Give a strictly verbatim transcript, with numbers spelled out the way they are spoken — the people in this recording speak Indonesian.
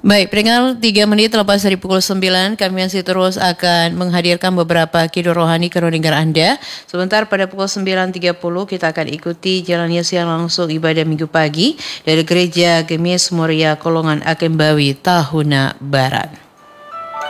Baik, peringkat tiga menit lepas dari pukul sembilan, kami masih terus akan menghadirkan beberapa kidul rohani ke dengar Anda. Sebentar pada pukul sembilan tiga puluh kita akan ikuti jalannya siang langsung ibadah minggu pagi dari Gereja Gemis Moria Kolongan Akembawi, Tahuna Barat.